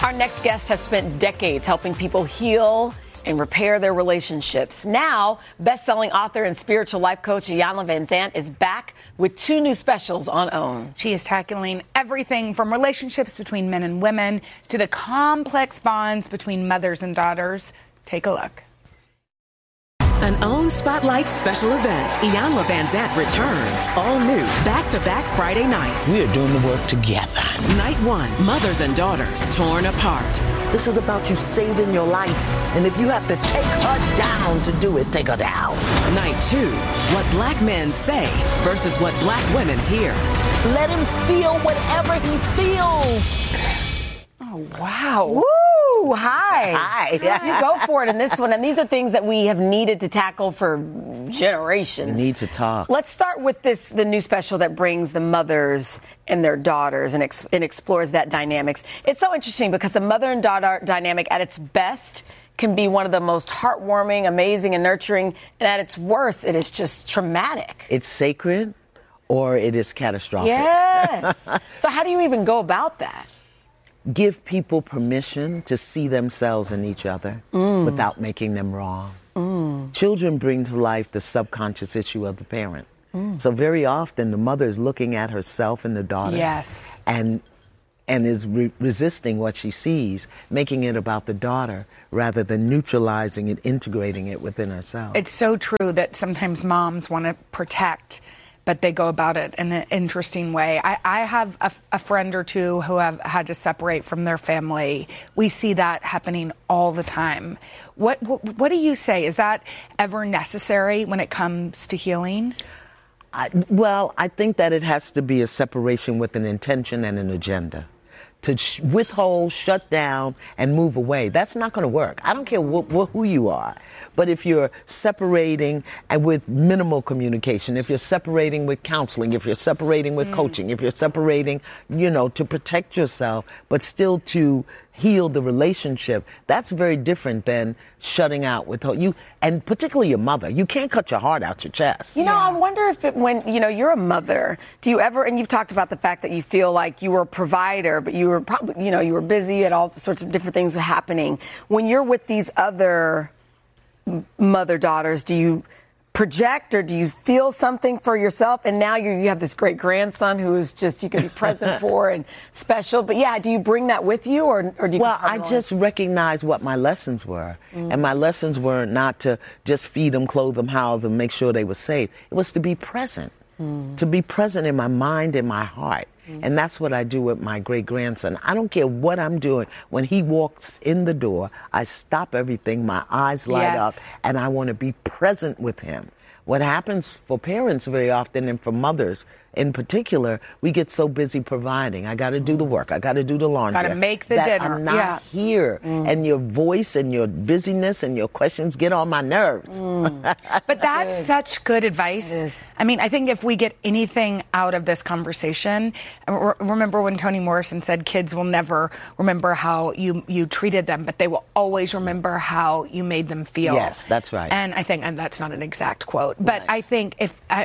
Our next guest has spent decades helping people heal and repair their relationships. Now, best-selling author and spiritual life coach Iyanla Vanzant is back with 2 new specials on OWN. She is tackling everything from relationships between men and women to the complex bonds between mothers and daughters. Take a look. An OWN Spotlight special event. Iyanla Vanzant returns. All new, back-to-back Friday nights. We are doing the work together. Night 1, mothers and daughters torn apart. This is about you saving your life. And if you have to take her down to do it, take her down. Night 2, what black men say versus what black women hear. Let him feel whatever he feels. Oh, wow. Woo! Hi. Hi. You go for it in this one. And these are things that we have needed to tackle for generations. We need to talk. Let's start with the new special that brings the mothers and their daughters and explores that dynamics. It's so interesting because the mother and daughter dynamic at its best can be one of the most heartwarming, amazing, and nurturing. And at its worst, it is just traumatic. It's sacred or it is catastrophic. Yes. So how do you even go about that? Give people permission to see themselves in each other without making them wrong. Children bring to life the subconscious issue of the parent. So very often the mother is looking at herself and the daughter and is resisting what she sees, making it about the daughter rather than neutralizing and integrating it within herself. It's so true that sometimes moms want to protect, but they go about it in an interesting way. I have a friend or two who have had to separate from their family. We see that happening all the time. What do you say? Is that ever necessary when it comes to healing? I think that it has to be a separation with an intention and an agenda. To withhold, shut down, and move away. That's not going to work. I don't care who you are. But if you're separating and with minimal communication, if you're separating with counseling, if you're separating with coaching, if you're separating, to protect yourself, but still to heal the relationship, that's very different than shutting out with you, and particularly your mother. You can't cut your heart out your chest. I wonder if when you're a mother, do you ever, and you've talked about the fact that you feel like you were a provider, but you were probably, you were busy, you had all sorts of different things happening. When you're with these other mother-daughters, do you project or do you feel something for yourself? And now you have this great grandson who is just, you can be present for and special. But do you bring that with you or do you? Well, I just recognize what my lessons were. And my lessons were not to just feed them, clothe them, house them, make sure they were safe. It was to be present, to be present in my mind and my heart. And that's what I do with my great-grandson. I don't care what I'm doing. When he walks in the door, I stop everything, my eyes light up, and I want to be present with him. What happens for parents very often, and for mothers in particular, we get so busy providing. I got to do the work. I got to do the laundry. Got to make the dinner. I'm not here. And your voice and your busyness and your questions get on my nerves. But that's such good advice. I mean, I think if we get anything out of this conversation, remember when Toni Morrison said kids will never remember how you treated them, but they will always remember how you made them feel. Yes, that's right. And I think, and that's not an exact quote, but I think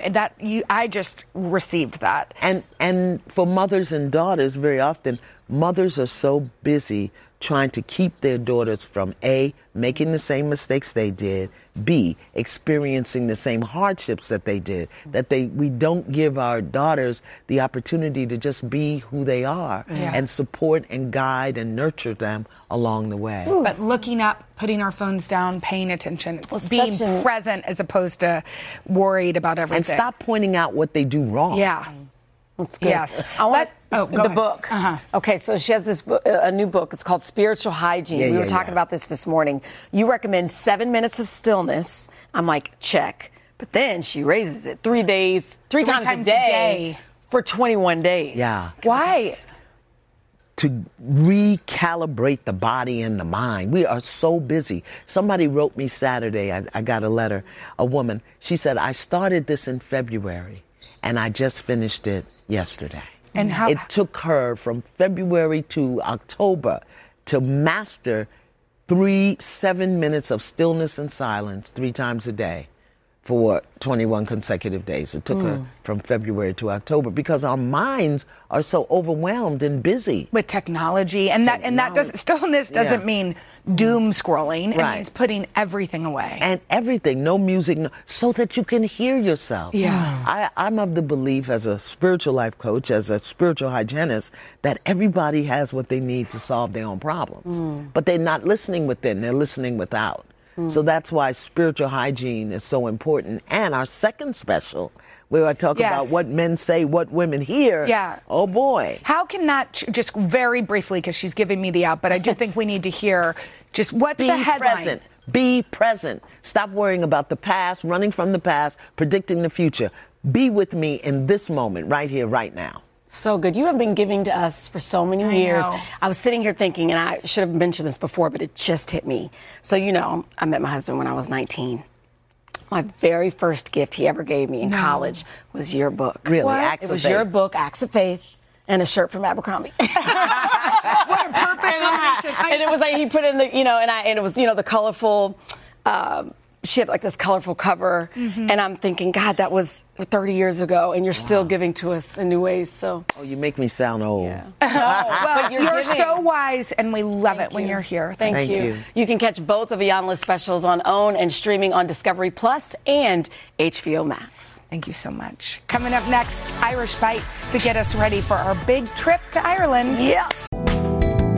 I just received that. And for mothers and daughters, very often, mothers are so busy trying to keep their daughters from A, making the same mistakes they did, B, experiencing the same hardships that they did, that we don't give our daughters the opportunity to just be who they are and support and guide and nurture them along the way. But looking up, putting our phones down, paying attention, being present as opposed to worried about everything. And stop pointing out what they do wrong. Yeah. That's good. Yes. I want go the ahead. book. Okay, so she has this a new book. It's called Spiritual Hygiene. We were talking about this morning. You recommend 7 minutes of stillness. I'm like, check. But then she raises it 3 times a day for 21 days. Yeah. Why? To recalibrate the body and the mind. We are so busy. Somebody wrote me Saturday, I got a letter, a woman. She said, I started this in February and I just finished it yesterday. And how? It took her from February to October to master 7 minutes of stillness and silence 3 times a day. for 21 consecutive days. It took her from February to October because our minds are so overwhelmed and busy with technology, and that stillness doesn't mean doom scrolling. It means putting everything away. And everything, no music, so that you can hear yourself. Yeah. I'm of the belief as a spiritual life coach, as a spiritual hygienist, that everybody has what they need to solve their own problems. But they're not listening within, they're listening without. So that's why spiritual hygiene is so important. And our second special, where I talk about what men say, what women hear. Yeah. Oh, boy. How can that, just very briefly, because she's giving me the out, but I do think we need to hear just what's the headline. Present. Be present. Stop worrying about the past, running from the past, predicting the future. Be with me in this moment, right here, right now. So good. You have been giving to us for so many years. I was sitting here thinking, and I should have mentioned this before, but it just hit me. So, I met my husband when I was 19. My very first gift he ever gave me in college was your book. Really? Acts It of was Faith. your book, Acts of Faith, and a shirt from Abercrombie. What a perfect combination. And it was like he put in the, and it was, the colorful, she had like this colorful cover. And I'm thinking, God, that was 30 years ago, and you're still giving to us in new ways. So. Oh, you make me sound old. Yeah. Well, you're giving. so wise, and we love it when you're here. Thank you. You can catch both of Iyanla's specials on OWN and streaming on Discovery Plus and HBO Max. Thank you so much. Coming up next, Irish Bites to get us ready for our big trip to Ireland. Yes.